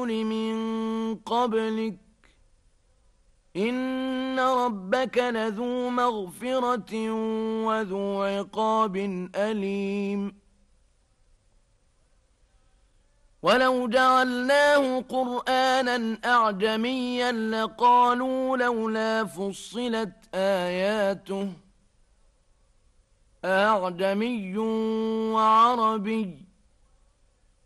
الرسل من قبلك إن ربك لذو مغفرة وذو عقاب أليم ولو جعلناه قرآنا أعجميا لقالوا لولا فصلت آياته أعجمي وعربي